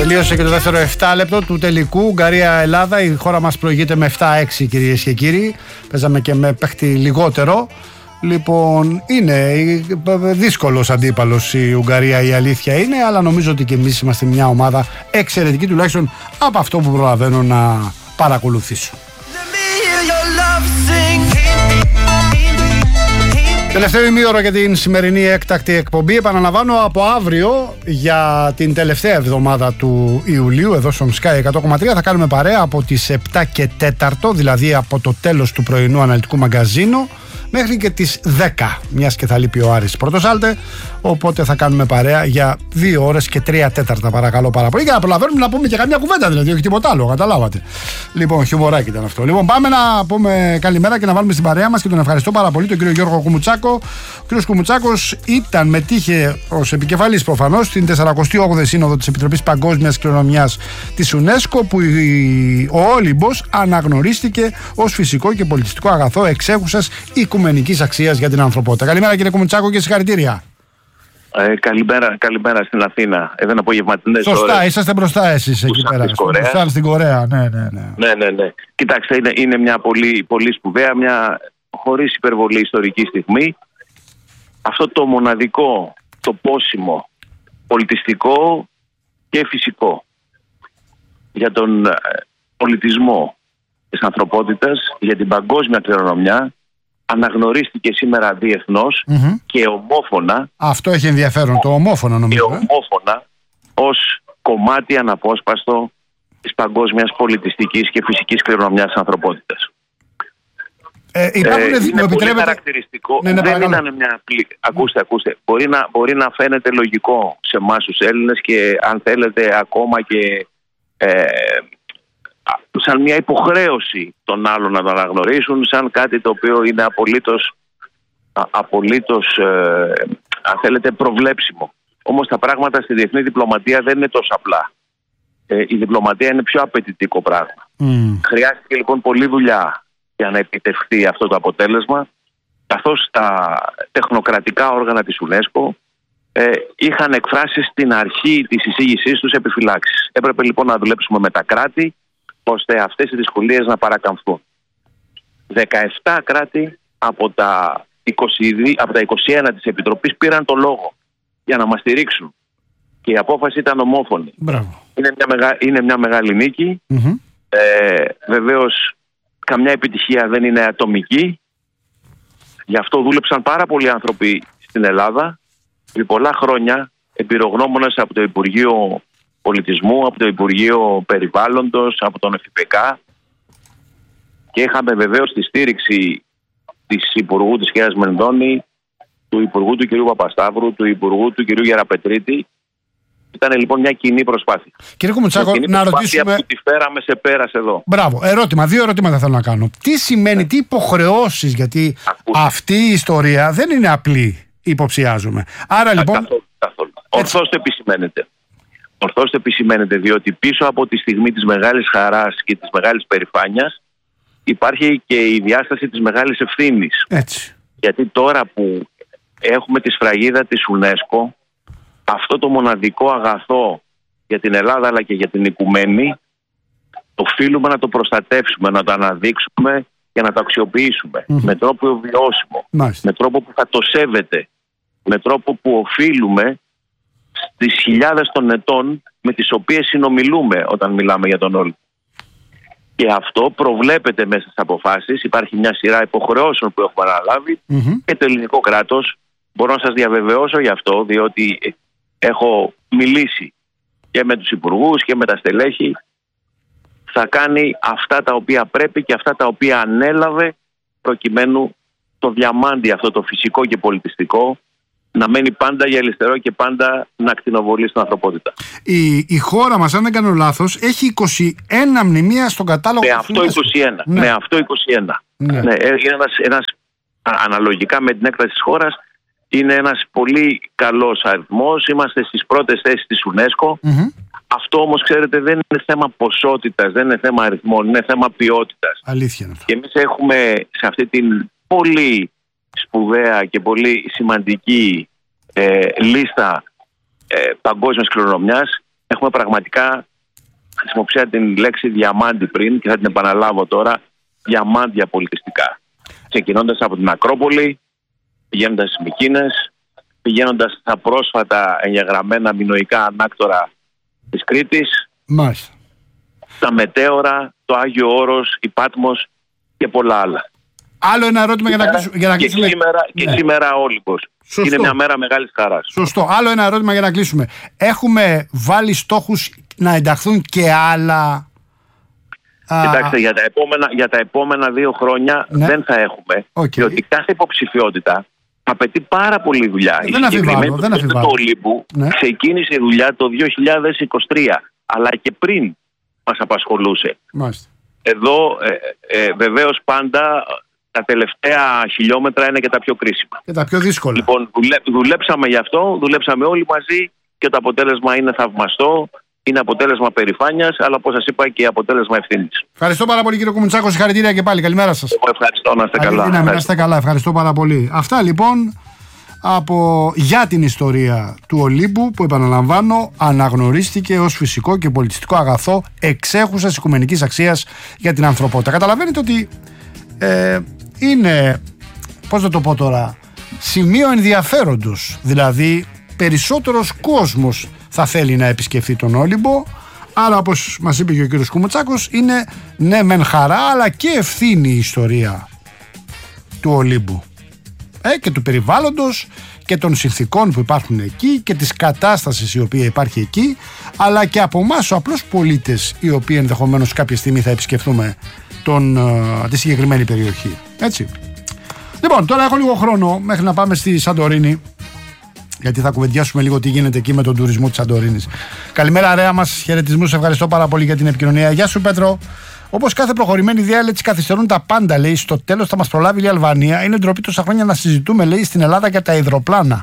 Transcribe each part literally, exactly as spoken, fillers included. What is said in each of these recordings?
Τελείωσε και το δεύτερο επτά λεπτό του τελικού Ουγγαρία-Ελλάδα. Η χώρα μας προηγείται με επτά έξι, κυρίες και κύριοι. Παίζαμε και με παίχτη λιγότερο. Λοιπόν, είναι δύσκολος αντίπαλος η Ουγγαρία, η αλήθεια είναι, αλλά νομίζω ότι και εμείς είμαστε μια ομάδα εξαιρετική, τουλάχιστον από αυτό που προλαβαίνω να παρακολουθήσω. Τελευταίο ημίωρο για την σημερινή έκτακτη εκπομπή. Επαναλαμβάνω, από αύριο για την τελευταία εβδομάδα του Ιουλίου εδώ στον Sky εκατό κόμμα τρία θα κάνουμε παρέα από τις επτά και τέσσερα, δηλαδή από το τέλος του πρωινού αναλυτικού μαγκαζίνου μέχρι και τις δέκα, μιας και θα λείπει ο Άρης Πρωτοσάλτε, οπότε θα κάνουμε παρέα για δύο ώρες και τρία τέταρτα, παρακαλώ πάρα πολύ, για να προλαβαίνουμε να πούμε και καμιά κουβέντα, δηλαδή όχι τίποτα άλλο, καταλάβατε. Λοιπόν, χιουμοράκι ήταν αυτό. Λοιπόν, πάμε να πούμε καλημέρα και να βάλουμε στην παρέα μας και τον ευχαριστώ πάρα πολύ τον κύριο Γιώργο Κουμουτσάκο. Ο κύριος Κουμουτσάκος ήταν, μετήχε ως επικεφαλής προφανώς στην τεσσαρακοστή όγδοη Σύνοδο της Επιτροπής Παγκόσμιας Κληρονομιάς της UNESCO, που ο Όλυμπος αναγνωρίστηκε ως φυσικό και πολιτιστικό αγαθό εξέχουσας οικουμενικής αξίας για την ανθρωπότητα. Καλημέρα κύριε Κουμουτσάκο και συγχαρητήρια. Ε, καλημέρα, καλημέρα στην Αθήνα. Εδώ είναι απογευματινές ώρες. Σωστά, είσαστε μπροστά εσείς εκεί πέρα. Μπροστά στην Κορέα, ναι, ναι, ναι. Ναι, ναι, ναι. Κοιτάξτε, είναι, είναι μια πολύ, πολύ σπουδαία, μια χωρίς υπερβολή ιστορική στιγμή. Αυτό το μοναδικό, το πόσιμο, πολιτιστικό και φυσικό για τον πολιτισμό της ανθρωπότητας, για την παγκόσμια κληρονομιά, αναγνωρίστηκε σήμερα διεθνώς mm-hmm. και ομόφωνα. Αυτό έχει ενδιαφέρον, το ομόφωνα νομίζω. Και ομόφωνα ως κομμάτι αναπόσπαστο της παγκόσμιας πολιτιστικής και φυσικής κληρονομιάς της ανθρωπότητας. Ε, υπάρχουν, ε, είναι πολύ χαρακτηριστικό. Ναι, ναι, δεν ήταν μια απλή... Ακούστε, ακούστε. Μπορεί να, μπορεί να φαίνεται λογικό σε εμάς τους Έλληνες και αν θέλετε ακόμα και... Ε, σαν μια υποχρέωση των άλλων να το αναγνωρίσουν, σαν κάτι το οποίο είναι απολύτως, απολύτως ε, αν θέλετε, προβλέψιμο. Όμως τα πράγματα στη διεθνή διπλωματία δεν είναι τόσο απλά. Ε, η διπλωματία είναι πιο απαιτητικό πράγμα. Mm. Χρειάστηκε λοιπόν πολλή δουλειά για να επιτευχθεί αυτό το αποτέλεσμα, καθώς τα τεχνοκρατικά όργανα της UNESCO ε, είχαν εκφράσει στην αρχή της εισήγησής τους επιφυλάξεις. Έπρεπε λοιπόν να δουλέψουμε με τα κράτη, ώστε αυτές οι δυσκολίες να παρακαμφθούν. δεκαεπτά κράτη από τα, είκοσι δύο, από τα είκοσι ένα της Επιτροπής πήραν το λόγο για να μας στηρίξουν. Και η απόφαση ήταν ομόφωνη. Μπράβο. Είναι μια, μεγα, είναι μια μεγάλη νίκη. Mm-hmm. Ε, βεβαίως, καμιά επιτυχία δεν είναι ατομική. Γι' αυτό δούλεψαν πάρα πολλοί άνθρωποι στην Ελλάδα. Επί πολλά χρόνια, εμπειρογνώμονες από το Υπουργείο Πολιτισμού, από το Υπουργείο Περιβάλλοντος, από τον ΕΦΠΚ, και είχαμε βεβαίως τη στήριξη της Υπουργού της κ. Μενδώνη, του Υπουργού του κ. Παπασταύρου, του Υπουργού του κ. Γεραπετρίτη. Ήταν λοιπόν μια κοινή προσπάθεια. Κύριε Κουμουτσάκο, να ρωτήσουμε. Που τη φέραμε σε πέρας εδώ. Μπράβο. Ερώτημα, δύο ερωτήματα θέλω να κάνω. Τι σημαίνει, τι υποχρεώσεις, γιατί Ακούστε. αυτή η ιστορία δεν είναι απλή, υποψιάζομαι. Άρα λοιπόν. Καθόλου, καθόλου. Ορθώς το επισημαίνεται. Ορθώς το επισημαίνεται, διότι πίσω από τη στιγμή της μεγάλης χαράς και της μεγάλης περηφάνειας υπάρχει και η διάσταση της μεγάλης ευθύνης. Έτσι. Γιατί τώρα που έχουμε τη σφραγίδα της UNESCO, αυτό το μοναδικό αγαθό για την Ελλάδα αλλά και για την οικουμένη, οφείλουμε να το προστατεύσουμε, να το αναδείξουμε και να το αξιοποιήσουμε mm-hmm. με τρόπο βιώσιμο, nice. με τρόπο που θα το σέβεται, με τρόπο που οφείλουμε στις χιλιάδες των ετών με τις οποίες συνομιλούμε όταν μιλάμε για τον Όλυμπο. Και αυτό προβλέπεται μέσα στις αποφάσεις. Υπάρχει μια σειρά υποχρεώσεων που έχουμε αναλάβει mm-hmm. και το ελληνικό κράτος. Μπορώ να σας διαβεβαιώσω γι' αυτό, διότι έχω μιλήσει και με τους υπουργούς και με τα στελέχη. Θα κάνει αυτά τα οποία πρέπει και αυτά τα οποία ανέλαβε, προκειμένου το διαμάντι αυτό το φυσικό και πολιτιστικό να μένει πάντα γυαλιστερό και πάντα να ακτινοβολεί στην ανθρωπότητα. Η, η χώρα μας, αν δεν κάνω λάθος, έχει είκοσι ένα μνημεία στον κατάλογο. Με αυτό είκοσι ένα. Ναι. Με αυτό είκοσι ένα. Ναι. Ναι, είναι ένας, ένας, αναλογικά με την έκταση της χώρας, είναι ένας πολύ καλός αριθμός. Είμαστε στις πρώτες θέσεις της UNESCO. Mm-hmm. Αυτό όμως, ξέρετε, δεν είναι θέμα ποσότητας, δεν είναι θέμα αριθμών, είναι θέμα ποιότητας. Αλήθεια είναι αυτό. Και εμείς έχουμε σε αυτή την πολύ σπουδαία και πολύ σημαντική ε, λίστα ε, παγκόσμιας κληρονομιάς, έχουμε πραγματικά, χρησιμοποίησα την λέξη διαμάντι πριν και θα την επαναλάβω τώρα, διαμάντια πολιτιστικά. Ξεκινώντας από την Ακρόπολη, πηγαίνοντας στις Μυκήνες, πηγαίνοντας στα πρόσφατα εγγεγραμμένα μινωικά ανάκτορα της Κρήτης, Μάλιστα. τα Μετέωρα, το Άγιο Όρος, η Πάτμος και πολλά άλλα. Άλλο ένα ερώτημα για να κλείσουμε. Για να και κλείσουμε. σήμερα, Ναι. και σήμερα Όλυμπος. Είναι μια μέρα μεγάλης χαράς. Σωστό. Άλλο ένα ερώτημα για να κλείσουμε. Έχουμε βάλει στόχους να ενταχθούν και άλλα. Κοιτάξτε, α... για, τα επόμενα, για τα επόμενα δύο χρόνια ναι. δεν θα έχουμε. Okay. Διότι κάθε υποψηφιότητα απαιτεί πάρα πολλή δουλειά. Δεν αφιβάλλω. Δεν αφιβάλλω. Το Ολύμπου ναι. ξεκίνησε η δουλειά το δύο χιλιάδες είκοσι τρία, αλλά και πριν μας απασχολούσε. Μάλιστα. Εδώ ε, ε, βεβαίως πάντα τα τελευταία χιλιόμετρα είναι και τα πιο κρίσιμα. Και τα πιο δύσκολα. Λοιπόν, δουλε, δουλέψαμε γι' αυτό, δουλέψαμε όλοι μαζί και το αποτέλεσμα είναι θαυμαστό. Είναι αποτέλεσμα περηφάνειας, αλλά όπως σας είπα και αποτέλεσμα ευθύνης. Ευχαριστώ πάρα πολύ, κύριε Κουμουτσάκο. Συγχαρητήρια και πάλι. Καλημέρα σας. Εγώ ευχαριστώ, να είστε καλά. Να είστε καλά. Ευχαριστώ πάρα πολύ. Αυτά λοιπόν από... για την ιστορία του Ολύμπου, που επαναλαμβάνω αναγνωρίστηκε ως φυσικό και πολιτιστικό αγαθό εξέχουσας οικουμενικής αξίας για την ανθρωπότητα. Καταλαβαίνετε ότι ε, είναι, πώς να το πω τώρα, σημείο ενδιαφέροντος. Δηλαδή περισσότερος κόσμος θα θέλει να επισκεφθεί τον Όλυμπο. Άρα, όπως μας είπε και ο κύριος Κουμουτσάκος, είναι ναι μεν χαρά αλλά και ευθύνη η ιστορία του Ολύμπου ε, και του περιβάλλοντος και των συνθηκών που υπάρχουν εκεί και της κατάστασης η οποία υπάρχει εκεί, αλλά και από εμάς, απλώς πολίτες, οι οποίοι ενδεχομένως κάποια στιγμή θα επισκεφθούμε τον, τη συγκεκριμένη περιοχή. Έτσι. Λοιπόν, τώρα έχω λίγο χρόνο μέχρι να πάμε στη Σαντορίνη, γιατί θα κουβεντιάσουμε λίγο τι γίνεται εκεί με τον τουρισμό της Σαντορίνης. Καλημέρα, Ρέα μας. Χαιρετισμούς. Ευχαριστώ πάρα πολύ για την επικοινωνία. Γεια σου, Πέτρο. Όπως κάθε προχωρημένη διάλεξη καθυστερούν τα πάντα, λέει. Στο τέλος θα μας προλάβει η Αλβανία. Είναι ντροπή τόσα χρόνια να συζητούμε, λέει, στην Ελλάδα για τα υδροπλάνα.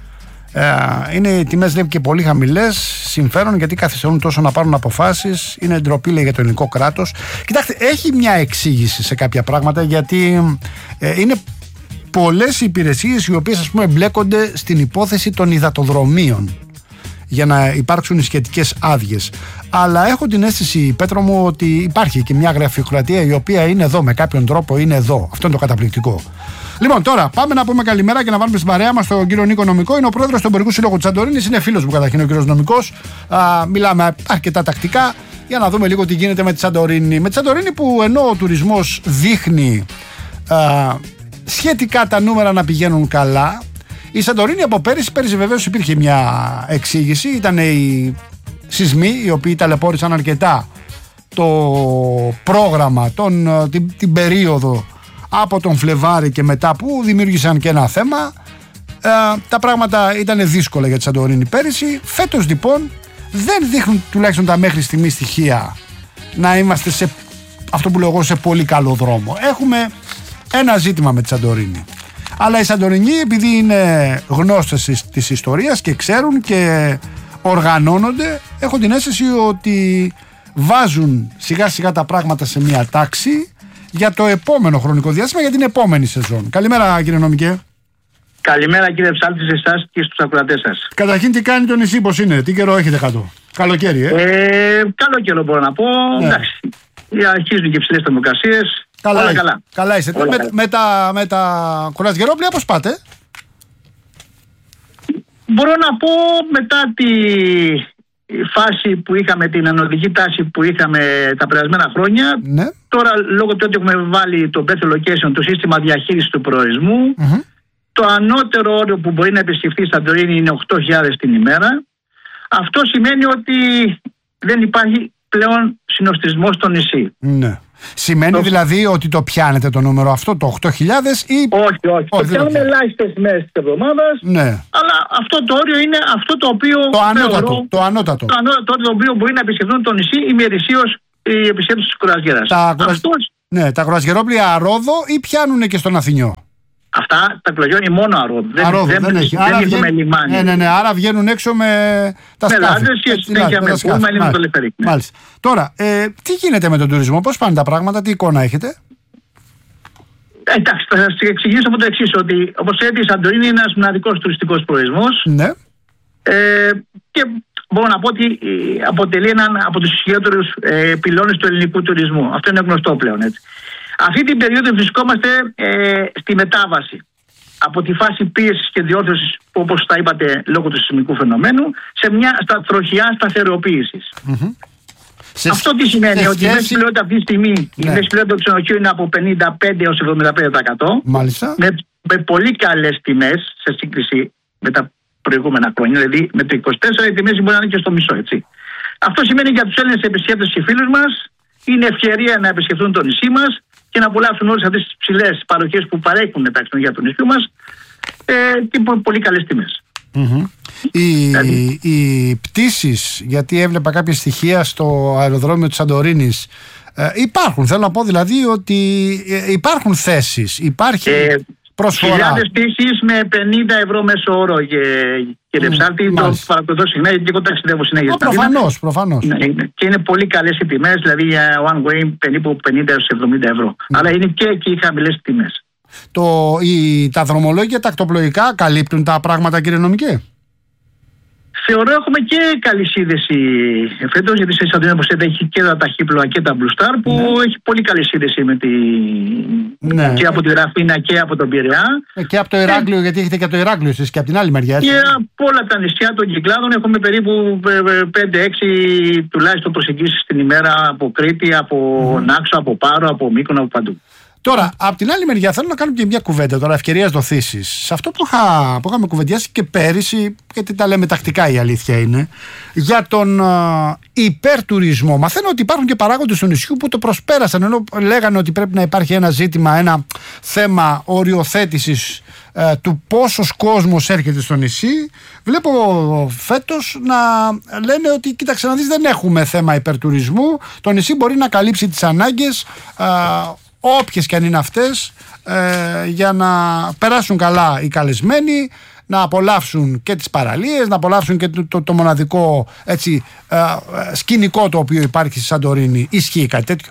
Ε, είναι οι τιμές, λέει, και πολύ χαμηλές. Συμφέρον γιατί καθυστερούν τόσο να πάρουν αποφάσεις. Είναι ντροπή, λέει, για το ελληνικό κράτος. Κοιτάξτε, έχει μια εξήγηση σε κάποια πράγματα, γιατί ε, είναι πολλές υπηρεσίες οι οποίες, ας πούμε, εμπλέκονται στην υπόθεση των υδατοδρομίων για να υπάρξουν οι σχετικές άδειες. Αλλά έχω την αίσθηση, Πέτρο μου, ότι υπάρχει και μια γραφειοκρατία η οποία είναι εδώ, με κάποιον τρόπο είναι εδώ. Αυτό είναι το καταπληκτικό. Λοιπόν, τώρα πάμε να πούμε καλημέρα και να βάλουμε στην παρέα μας τον κύριο Νίκο Νομικό. Είναι ο πρόεδρος του Εμπορικού Συλλόγου της Σαντορίνης. Είναι φίλος μου καταρχήν ο κύριος Νομικός. Α, μιλάμε αρκετά τακτικά για να δούμε λίγο τι γίνεται με τη Σαντορίνη. Με τη Σαντορίνη, που ενώ ο τουρισμός δείχνει α, σχετικά τα νούμερα να πηγαίνουν καλά, η Σαντορίνη από πέρυσι, πέρυσι βεβαίως υπήρχε μια εξήγηση. Ήταν οι σεισμοί οι οποίοι ταλαιπώρησαν αρκετά το πρόγραμμα, τον, την, την περίοδο από τον Φλεβάρι και μετά, που δημιούργησαν και ένα θέμα. Ε, τα πράγματα ήταν δύσκολα για τη Σαντορίνη πέρυσι. Φέτος λοιπόν δεν δείχνουν, τουλάχιστον τα μέχρι στιγμή στοιχεία, να είμαστε σε αυτό που λέω εγώ, σε πολύ καλό δρόμο. Έχουμε ένα ζήτημα με τη Σαντορίνη. Αλλά οι Σαντορινοί, επειδή είναι γνώστες της ιστορίας και ξέρουν και οργανώνονται, έχω την αίσθηση ότι βάζουν σιγά σιγά τα πράγματα σε μια τάξη για το επόμενο χρονικό διάστημα, για την επόμενη σεζόν. Καλημέρα, κύριε Νομικέ. Καλημέρα, κύριε Ψάλτη, σε εσάς και στους ακροατές σας. Καταρχήν, τι κάνει το νησί, πώς είναι, τι καιρό έχετε κάτω? Καλοκαίρι, ε? ε καλό καιρό μπορώ να πω. Ναι. Εντάξει, αρχίζουν και ψηλές θερμοκρασίες. Καλά, όλα είστε. καλά. Καλά είστε. Όλα με, καλά. με, τα, με τα κουρασγερόπλια πώς πάτε? Μπορώ να πω, μετά τη φάση που είχαμε, την ανωδική τάση που είχαμε τα περασμένα χρόνια, ναι. Τώρα λόγω του ότι έχουμε βάλει το Better Location, το σύστημα διαχείρισης του προορισμού, Mm-hmm. το ανώτερο όριο που μπορεί να επισκεφθεί η Σαντορίνη είναι οκτώ χιλιάδες την ημέρα. Αυτό σημαίνει ότι δεν υπάρχει πλέον συνοστισμός στο νησί. Ναι. Σημαίνει το... δηλαδή ότι το πιάνετε το νούμερο αυτό, το οκτώ χιλιάδες, ή... Όχι, όχι. όχι το πιάνουμε ελάχιστες μέρες της εβδομάδας. Ναι. Αλλά αυτό το όριο είναι αυτό το οποίο... Το ανώτατο. Θεωρώ, το ανώτατο. Το ανώτατο το οποίο μπορεί να επισκεφθούν το νησί ημερησίως η επισκέπτωση της κουρασγέρας. Τα, Αυτός... ναι, τα κουρασγερόπλια Ρόδο ή πιάνουν και στον Αθηνιό? Αυτά τα κλογιώνει μόνο αρόδο. Δεν, αρόδο, δεν, δεν, δεν, έχει. δεν Άρα έχουμε λιμάνι. Ναι, ναι, ναι, άρα βγαίνουν έξω με τα με σκάφη. λάδες και συνέχεια με πούλμαν με το λεφτερίκ. Ναι. Μάλιστα. Τώρα, ε, τι γίνεται με τον τουρισμό, πώς πάνε τα πράγματα, τι εικόνα έχετε? Εντάξει, θα σας εξηγήσω από το εξής, ότι όπως ξέρετε η Σαντορίνη είναι ένας μοναδικός τουριστικός προορισμός. Ναι. Ε, και μπορώ να πω ότι ε, αποτελεί έναν από τους ισχυρότερους ε, πυλώνες του ελληνικού τουρισμού. Αυτό είναι γνωστό πλέον, έτσι. Αυτή την περίοδο βρισκόμαστε ε, στη μετάβαση από τη φάση πίεσης και διόρθωσης, που όπως τα είπατε λόγω του σεισμικού φαινομένου, σε μια στα, τροχιά σταθεροποίησης. Mm-hmm. Αυτό τι σημαίνει? Ότι η μέση πλειότητα αυτή τη στιγμή, ναι. η μέση πλειότητα του ξενοδοχείου είναι από πενήντα πέντε έως εβδομήντα πέντε τοις εκατό. Μάλιστα. Με, με πολύ καλές τιμές σε σύγκριση με τα προηγούμενα χρόνια. Δηλαδή με το είκοσι τέσσερα οι τιμές μπορεί να είναι και στο μισό, έτσι. Αυτό σημαίνει για τους Έλληνες επισκέπτες και φίλους μας, είναι ευκαιρία να επισκεφτούν το νησί μας και να απολαύσουν όλες αυτές τις ψηλές παροχές που παρέχουν τα ξενοδοχεία του νησιού μας ε, και πολύ καλές τιμές. Mm-hmm. Οι, δηλαδή, οι πτήσεις, γιατί έβλεπα κάποια στοιχεία στο αεροδρόμιο της Σαντορίνης, ε, υπάρχουν. Θέλω να πω δηλαδή ότι ε, υπάρχουν θέσεις, υπάρχει ε, προσφορά. Χιλιάδες πτήσεις με πενήντα ευρώ μέσο όρο, κύριε Ψάλτη. Το παρακολουθώ συχνά, γιατί εγώ ταξιδεύω συνέχεια. Προφανώς, προφανώς. Ναι, και είναι πολύ καλές οι τιμές, δηλαδή για one way περίπου πενήντα έως εβδομήντα ευρώ. Mm. Αλλά είναι και εκεί οι χαμηλές τιμές. Το, οι, τα δρομολόγια τακτοπλοϊκά καλύπτουν τα πράγματα, κύριε Νομικέ? Θεωρώ έχουμε και καλή σύνδεση φέτος, γιατί σε Σαντορίνη, όπως είπατε, έχει και τα ταχύπλοα και τα Blue Star, που ναι. έχει πολύ καλή σύνδεση με τη... ναι. και από τη Ραφίνα και από τον Πειραιά. Ε, και από το Ηράκλειο, ε... γιατί έχετε και από το Ηράκλειο εσείς και από την άλλη μεριά. Και από όλα τα νησιά των Κυκλάδων έχουμε περίπου πέντε έξι τουλάχιστον προσεγγίσεις την ημέρα από Κρήτη, από mm. Νάξο, από Πάρο, από Μύκονο, από παντού. Τώρα, από την άλλη μεριά, θέλω να κάνουμε και μια κουβέντα τώρα, ευκαιρίας δοθήσεις. Σε αυτό που, είχα, που είχαμε κουβεντιάσει και πέρυσι, γιατί τα λέμε τακτικά, η αλήθεια είναι, για τον α, υπερτουρισμό. Μαθαίνω ότι υπάρχουν και παράγοντες του νησιού που το προσπέρασαν, ενώ λέγανε ότι πρέπει να υπάρχει ένα ζήτημα, ένα θέμα οριοθέτησης ε, του πόσος κόσμος έρχεται στο νησί. Βλέπω φέτος να λένε ότι, κοίταξε να δεις, δεν έχουμε θέμα υπερτουρισμού. Το νησί μπορεί να καλύψει τις ανάγκες, α, όποιες και αν είναι αυτές, ε, για να περάσουν καλά οι καλεσμένοι, να απολαύσουν και τις παραλίες, να απολαύσουν και το, το, το μοναδικό έτσι, ε, σκηνικό το οποίο υπάρχει στη Σαντορίνη. Ισχύει κάτι τέτοιο?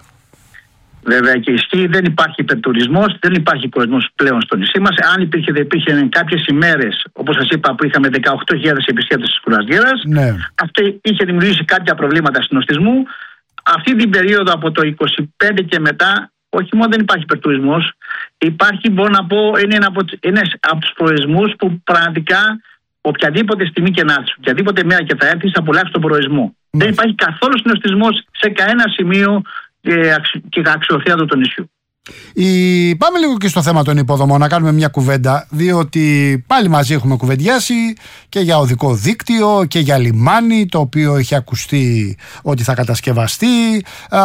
Βέβαια και ισχύει, δεν υπάρχει υπερτουρισμός, δεν υπάρχει κόσμος πλέον στο νησί μας. Αν υπήρχε, δεν υπήρχε κάποιες ημέρες, όπως σας είπα, που είχαμε δεκαοκτώ χιλιάδες επισκέπτες της κουρασγέρας. Ναι. Αυτό είχε δημιουργήσει κάποια προβλήματα συνοστισμού. Αυτή την περίοδο από το είκοσι πέντε και μετά, όχι μόνο δεν υπάρχει υπερτουρισμός, υπάρχει, μπορώ να πω, είναι ένα από, είναι από τους προορισμούς που πραγματικά οποιαδήποτε στιγμή και να έρθει, οποιαδήποτε μέρα και θα έρθει, θα απολαύσει τον προορισμό. Mm. Δεν υπάρχει καθόλου συνοστισμός σε κανένα σημείο και, αξι, και αξιοθέατο του νησιού. Η... Πάμε λίγο και στο θέμα των υποδομών, να κάνουμε μια κουβέντα, διότι πάλι μαζί έχουμε κουβεντιάσει και για οδικό δίκτυο και για λιμάνι, το οποίο έχει ακουστεί ότι θα κατασκευαστεί. Α,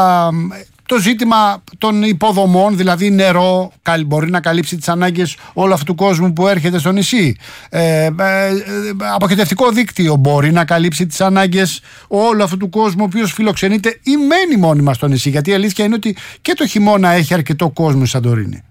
το ζήτημα των υποδομών, δηλαδή νερό, μπορεί να καλύψει τις ανάγκες όλου αυτού του κόσμου που έρχεται στο νησί. Ε, ε, αποχετευτικό δίκτυο μπορεί να καλύψει τις ανάγκες όλου αυτού του κόσμου ο οποίος φιλοξενείται ή μένει μόνιμα στο νησί. Γιατί η αλήθεια είναι ότι και το χειμώνα έχει αρκετό κόσμο η Σαντορίνη.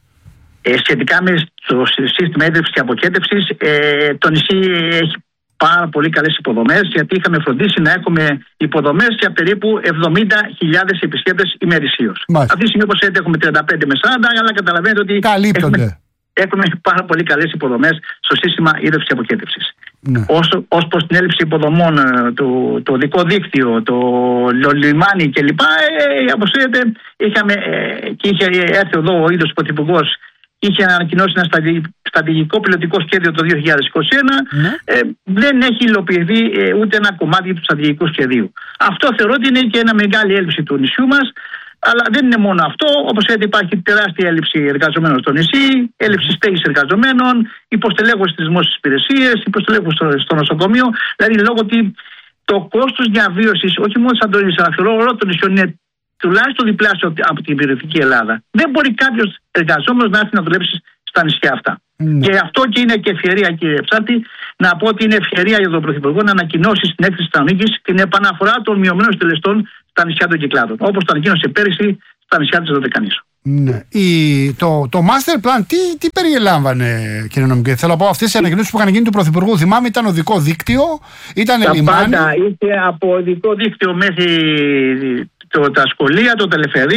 Ε, σχετικά με το σύστημα έδρευσης και αποχέτευσης, ε, το νησί έχει πάρα πολύ καλές υποδομές, γιατί είχαμε φροντίσει να έχουμε υποδομές για περίπου εβδομήντα χιλιάδες επισκέπτες ημερησίως. Αυτή τη στιγμή, όπως λέτε, έχουμε τριάντα πέντε με σαράντα, αλλά καταλαβαίνετε ότι έχουμε, έχουμε πάρα πολύ καλές υποδομές στο σύστημα ίδρυυσης και αποχέτευσης. Ναι. Ως, ως προς την έλλειψη υποδομών, το, το οδικό δίκτυο, το, το λιμάνι κλπ. Ε, όπως λέτε, είχαμε, ε, και είχε έρθει εδώ ο ίδιος πρωθυπουργός, είχε ανακοινώσει ένα στρατηγικό πιλωτικό σχέδιο το δύο χιλιάδες είκοσι ένα. Ναι. Ε, δεν έχει υλοποιηθεί ε, ούτε ένα κομμάτι του στρατηγικού σχεδίου. Αυτό θεωρώ ότι είναι και ένα μεγάλη έλλειψη του νησιού μας. Αλλά δεν είναι μόνο αυτό. Όπως λέτε, υπάρχει τεράστια έλλειψη εργαζομένων στο νησί, έλλειψη στέγης εργαζομένων, υποστελέχωση στις δημόσιες υπηρεσίες, υποστελέχωση στο, στο νοσοκομείο. Δηλαδή, λόγω ότι το κόστος διαβίωσης, όχι μόνο της Σαντορίνης, αλλά θεωρώ όλο το νησιό είναι τουλάχιστον διπλάσιο από την περιφερειακή Ελλάδα. Δεν μπορεί κάποιος εργαζόμενος να έρθει να δουλέψει στα νησιά αυτά. Mm. Και αυτό και είναι και ευκαιρία, κύριε Ψάλτη, να πω ότι είναι ευκαιρία για τον Πρωθυπουργό να ανακοινώσει στην έκθεση της Θεσσαλονίκης την επαναφορά των μειωμένων συντελεστών στα νησιά των Κυκλάδων. Όπως το ανακοίνωσε πέρυσι στα νησιά της Δωδεκανήσου. Ναι. Η, το, το master plan τι, τι περιλάμβανε, κύριε Νομικέ? Θέλω να πω, αυτές οι ανακοινώσεις που είχαν γίνει του Πρωθυπουργού, θυμάμαι, ήταν οδικό δίκτυο, ήταν τα λιμάνι. Πάντα, είτε από οδικό δίκτυο μέχρι το, τα σχολεία, το τελεφερί.